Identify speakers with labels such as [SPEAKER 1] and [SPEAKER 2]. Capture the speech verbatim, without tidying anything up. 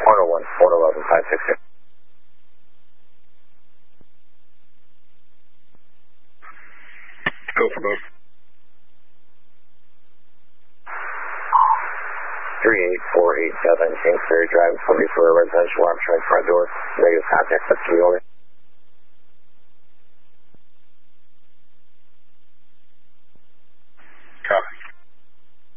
[SPEAKER 1] one oh one, one eleven, five six six.
[SPEAKER 2] Go for both.
[SPEAKER 1] three eight four eight seven Kingsbury Drive, forty for a residential arm showing front door. Negative contact, that's three over.